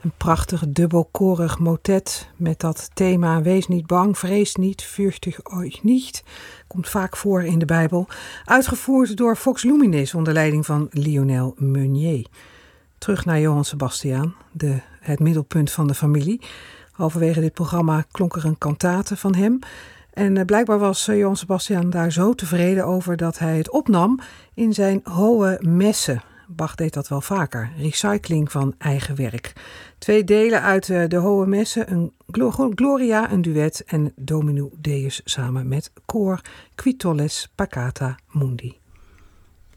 Een prachtig dubbelkorig motet met dat thema wees niet bang, vrees niet, fürchtet euch nicht. Komt vaak voor in de Bijbel. Uitgevoerd door Vox Luminis onder leiding van Lionel Meunier. Terug naar Johann Sebastian, het middelpunt van de familie. Halverwege dit programma klonk er een kantate van hem. En blijkbaar was Johann Sebastian daar zo tevreden over dat hij het opnam in zijn Hohe Messe. Bach deed dat wel vaker. Recycling van eigen werk. 2 delen uit de Hohe Messe. Een Gloria, een duet en Domino Deus samen met koor Qui tolles peccata mundi.